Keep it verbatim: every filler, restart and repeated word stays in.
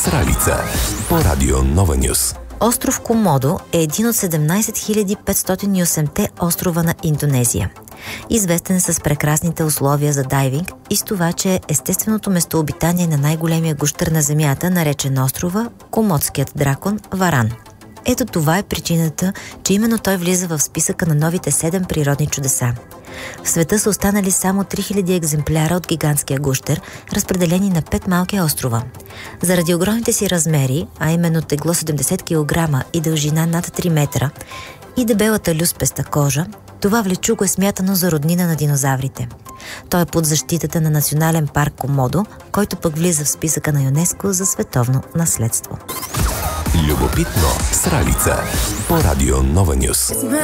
Сралица по радио Нова Нюс. Остров Комодо е един от седемнайсет хиляди петстотин и осемте острова на Индонезия. Известен с прекрасните условия за дайвинг и с това, че е естественото местообитание на най-големия гущер на Земята, наречен острова Комодският дракон Варан. Ето това е причината, че именно той влиза в списъка на новите седем природни чудеса. В света са останали само три хиляди екземпляра от гигантския гущер, разпределени на пет малки острова. Заради огромните си размери, а именно тегло седемдесет килограма и дължина над три метра, и дебелата люспеста кожа, това влечуго е смятано за роднина на динозаврите. Той е под защитата на Национален парк Комодо, който пък влиза в списъка на ЮНЕСКО за световно наследство. Любопитно Сралица по радио Нова Нюс.